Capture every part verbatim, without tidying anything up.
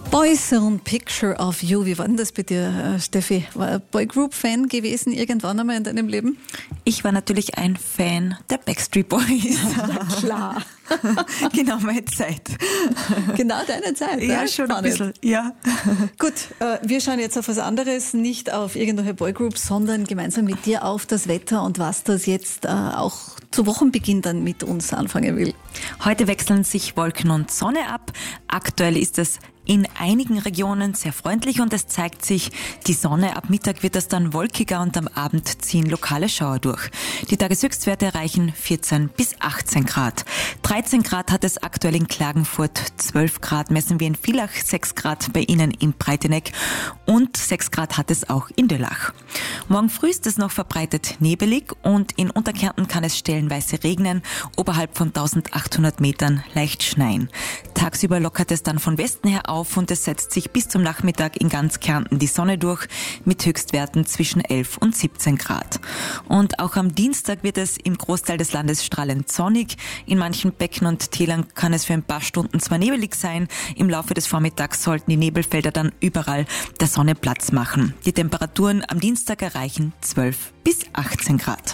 Boys und Picture of You. Wie war denn das bei dir, Steffi? War ein Boygroup-Fan gewesen irgendwann einmal in deinem Leben? Ich war natürlich ein Fan der Backstreet Boys. Na klar. Genau meine Zeit. Genau deine Zeit? Ja, schon ein bisschen. Ja. Gut, wir schauen jetzt auf was anderes, nicht auf irgendwelche Boygroups, sondern gemeinsam mit dir auf das Wetter und was das jetzt auch zu Wochenbeginn dann mit uns anfangen will. Heute wechseln sich Wolken und Sonne ab. Aktuell ist es in einigen Regionen sehr freundlich und es zeigt sich, die Sonne, ab Mittag wird es dann wolkiger und am Abend ziehen lokale Schauer durch. Die Tageshöchstwerte erreichen vierzehn bis achtzehn Grad. dreizehn Grad hat es aktuell in Klagenfurt, zwölf Grad messen wir in Villach, sechs Grad bei Ihnen in Breiteneck und sechs Grad hat es auch in Döllach. Morgen früh ist es noch verbreitet nebelig und in Unterkärnten kann es stellenweise regnen, oberhalb von eintausendachthundert Metern leicht schneien. Tagsüber lockert es dann von Westen her auf und es setzt sich bis zum Nachmittag in ganz Kärnten die Sonne durch mit Höchstwerten zwischen elf und siebzehn Grad. Und auch am Dienstag wird es im Großteil des Landes strahlend sonnig. In manchen Becken und Tälern kann es für ein paar Stunden zwar nebelig sein, im Laufe des Vormittags sollten die Nebelfelder dann überall der Sonne Platz machen. Die Temperaturen am Dienstag erreichen zwölf bis achtzehn Grad.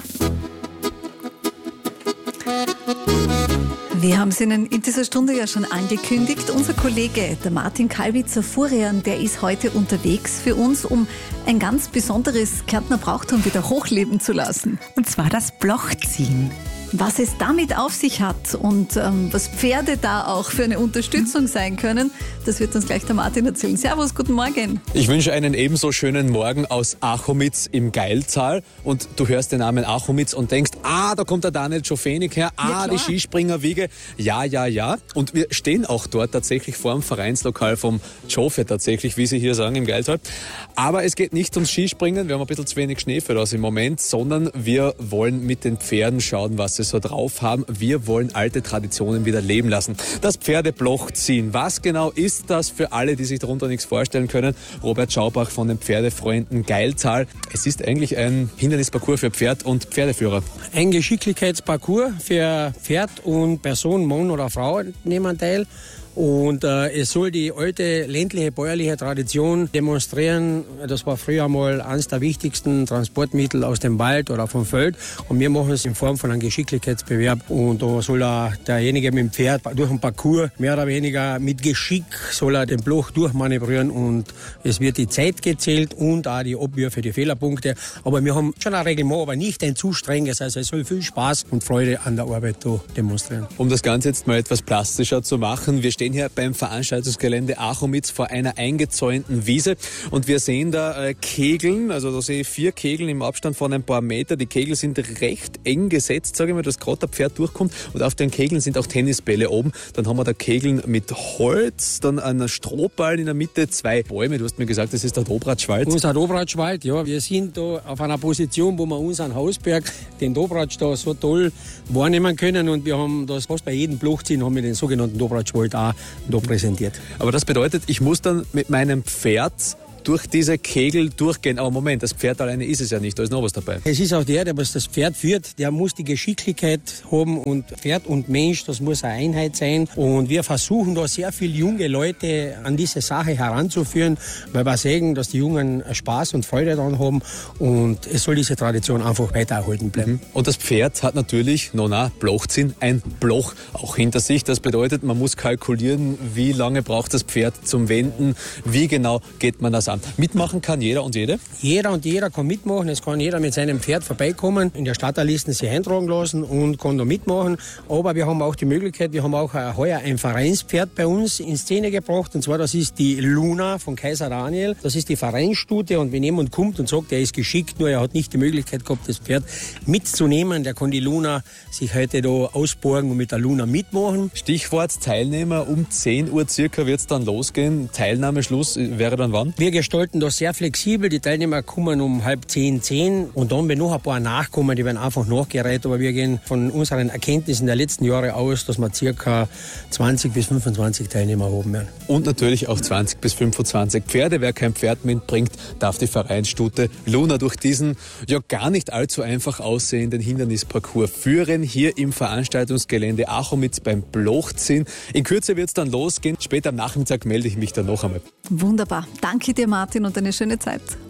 Wir haben es Ihnen in dieser Stunde ja schon angekündigt. Unser Kollege, der Martin Kalbitzer-Furian, der ist heute unterwegs für uns, um ein ganz besonderes Kärntner Brauchtum wieder hochleben zu lassen. Und zwar das Blochziehen. Was es damit auf sich hat und ähm, was Pferde da auch für eine Unterstützung sein können, das wird uns gleich der Martin erzählen. Servus, guten Morgen. Ich wünsche einen ebenso schönen Morgen aus Achomitz im Geiltal. Und du hörst den Namen Achomitz und denkst, ah, da kommt der Daniel Czofenik her, ah, ja, die Skispringerwiege. Ja, ja, ja. Und wir stehen auch dort tatsächlich vor dem Vereinslokal vom Tschofe tatsächlich, wie sie hier sagen, im Geiltal. Aber es geht nicht ums Skispringen, wir haben ein bisschen zu wenig Schnee für das im Moment, sondern wir wollen mit den Pferden schauen, was sie so drauf haben. Wir wollen alte Traditionen wieder leben lassen. Das Pferdebloch ziehen. Was genau ist das für alle, die sich darunter nichts vorstellen können? Robert Schaubach von den Pferdefreunden Geiltal. Es ist eigentlich ein Hindernisparcours für Pferd und Pferdeführer. Ein Geschicklichkeitsparcours für Pferd und Person, Mann oder Frau nehmen teil. Und äh, es soll die alte ländliche bäuerliche Tradition demonstrieren. Das war früher mal eines der wichtigsten Transportmittel aus dem Wald oder vom Feld. Und wir machen es in Form von einem Geschicklichkeitsbewerb. Und da soll er, derjenige mit dem Pferd durch den Parcours mehr oder weniger mit Geschick soll er den Bloch durchmanövrieren. Und es wird die Zeit gezählt und auch die Abwürfe, die Fehlerpunkte. Aber wir haben schon ein Reglement, aber nicht ein zu strenges. Also es soll viel Spaß und Freude an der Arbeit da demonstrieren. Um das Ganze jetzt mal etwas plastischer zu machen, wir stehen hier beim Veranstaltungsgelände Achomitz vor einer eingezäunten Wiese und wir sehen da äh, Kegeln, also da sehe ich vier Kegeln im Abstand von ein paar Meter. Die Kegel sind recht eng gesetzt, sage ich mal, dass gerade der Pferd durchkommt und auf den Kegeln sind auch Tennisbälle oben. Dann haben wir da Kegeln mit Holz, dann einen Strohball in der Mitte, zwei Bäume. Du hast mir gesagt, das ist der Dobratschwald. Unser Dobratschwald, ja. Wir sind da auf einer Position, wo wir unseren Hausberg, den Dobratsch da so toll wahrnehmen können und wir haben das fast bei jedem Blochziehen haben wir den sogenannten Dobratschwald auch da präsentiert. Aber das bedeutet, ich muss dann mit meinem Pferd durch diese Kegel durchgehen. Aber Moment, das Pferd alleine ist es ja nicht, da ist noch was dabei. Es ist auch der, der was das Pferd führt, der muss die Geschicklichkeit haben und Pferd und Mensch, das muss eine Einheit sein. Und wir versuchen da sehr viele junge Leute an diese Sache heranzuführen, weil wir sehen, dass die Jungen Spaß und Freude daran haben und es soll diese Tradition einfach weiter erhalten bleiben. Und das Pferd hat natürlich, no na, Blochziehen, ein Bloch auch hinter sich. Das bedeutet, man muss kalkulieren, wie lange braucht das Pferd zum Wenden, wie genau geht man das an. Mitmachen kann jeder und jede? Jeder und jeder kann mitmachen. Es kann jeder mit seinem Pferd vorbeikommen, in der Stadterlisten sich eintragen lassen und kann da mitmachen. Aber wir haben auch die Möglichkeit, wir haben auch heuer ein Vereinspferd bei uns in Szene gebracht. Und zwar, das ist die Luna von Kaiser Daniel. Das ist die Vereinsstute. Und wenn jemand kommt und sagt, er ist geschickt, nur er hat nicht die Möglichkeit gehabt, das Pferd mitzunehmen, der kann die Luna sich heute da ausborgen und mit der Luna mitmachen. Stichwort Teilnehmer, um zehn Uhr circa wird es dann losgehen. Teilnahmeschluss wäre dann wann? Wir gestalten das sehr flexibel. Die Teilnehmer kommen um halb zehn, zehn und dann, wenn noch ein paar nachkommen, die werden einfach nachgereiht. Aber wir gehen von unseren Erkenntnissen der letzten Jahre aus, dass wir circa zwanzig bis fünfundzwanzig Teilnehmer haben werden. Und natürlich auch zwanzig bis fünfundzwanzig Pferde. Wer kein Pferd mitbringt, darf die Vereinsstute Luna durch diesen ja gar nicht allzu einfach aussehenden Hindernisparcours führen. Hier im Veranstaltungsgelände Achomitz beim Blochzin. In Kürze wird es dann losgehen. Später am Nachmittag melde ich mich dann noch einmal. Wunderbar. Danke dir, Martin, und eine schöne Zeit.